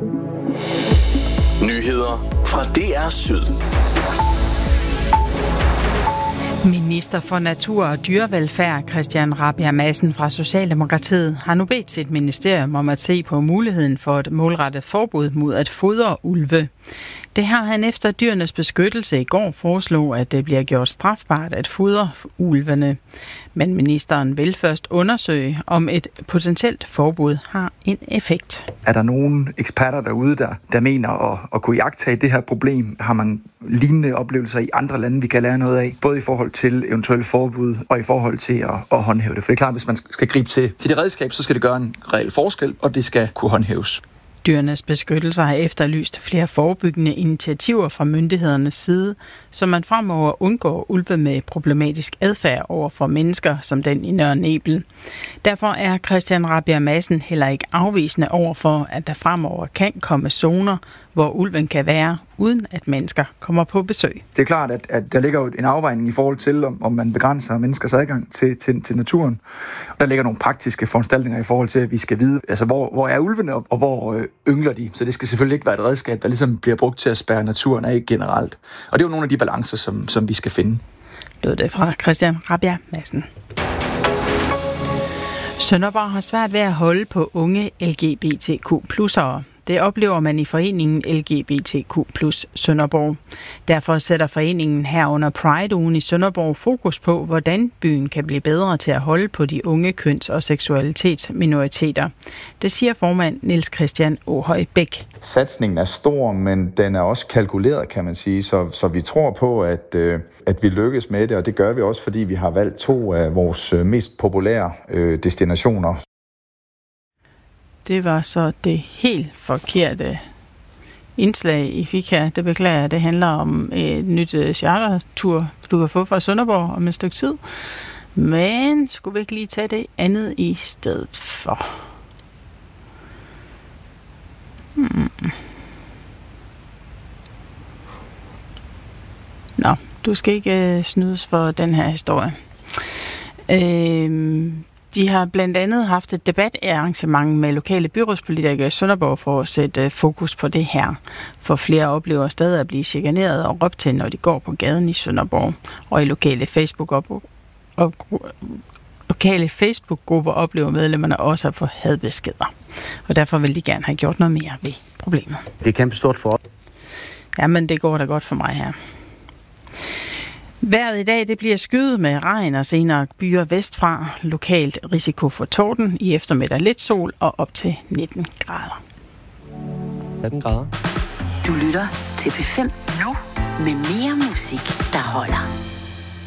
Nyheder fra DR Syd. Minister for Natur og Dyrevelfærd Christian Rabjerg Madsen fra Socialdemokratiet har nu bedt sit ministerium om at se på muligheden for et målrettet forbud mod at fodre ulve. Det har han efter Dyrenes Beskyttelse i går foreslog, at det bliver gjort strafbart at fodre ulvene. Men ministeren vil først undersøge, om et potentielt forbud har en effekt. Er der nogle eksperter derude, der mener at kunne iagttage det her problem? Har man lignende oplevelser i andre lande, vi kan lære noget af? Både i forhold til eventuelle forbud og i forhold til at håndhæve det. For det er klart, at hvis man skal gribe til det redskab, så skal det gøre en reel forskel, og det skal kunne håndhæves. Dyrenes Beskyttelse har efterlyst flere forebyggende initiativer fra myndighedernes side, så man fremover undgår ulve med problematisk adfærd over for mennesker som den i Nørre Nebel. Derfor er Christian Rabjerg Madsen heller ikke afvisende over for, at der fremover kan komme zoner, hvor ulven kan være, uden at mennesker kommer på besøg. Det er klart, at der ligger jo en afvejning i forhold til, om man begrænser menneskers adgang til naturen. Der ligger nogle praktiske foranstaltninger i forhold til, at vi skal vide, altså hvor er ulvene, og hvor yngler de. Så det skal selvfølgelig ikke være et redskab, der ligesom bliver brugt til at spærre naturen af generelt. Og det er jo nogle af de balancer, som vi skal finde. Lød det fra Christian Rabjerg Madsen. Sønderborg har svært ved at holde på unge LGBTQ+'ere. Det oplever man i foreningen LGBTQ+ Sønderborg. Derfor sætter foreningen her under Pride-ugen i Sønderborg fokus på, hvordan byen kan blive bedre til at holde på de unge køns- og seksualitetsminoriteter. Det siger formand Niels Christian Åhøj Bæk. Satsningen er stor, men den er også kalkuleret, kan man sige, så vi tror på, at vi lykkes med det, og det gør vi også, fordi vi har valgt 2 af vores mest populære destinationer. Det var så det helt forkerte indslag, I fik her. Det beklager jeg. Det handler om et nyt chartertur, du kan få fra Sønderborg om et stykke tid. Men skulle vi ikke lige tage det andet i stedet for? Nå, du skal ikke snydes for den her historie. De har blandt andet haft et debatarrangement med lokale byrådspolitikere i Sønderborg for at sætte fokus på det her. For flere oplever stadig at blive chikaneret og råbt til, når de går på gaden i Sønderborg. Og i lokale Facebook-grupper oplever medlemmerne også at få hadbeskeder. Og derfor vil de gerne have gjort noget mere ved problemet. Det er kæmpe stort for os. Jamen, det går da godt for mig her. Vejret i dag det bliver skyet med regn og senere byer vestfra. Lokalt risiko for torden, i eftermiddag lidt sol og op til 19 grader. 18 grader. Du lytter til P5 nu med mere musik, der holder.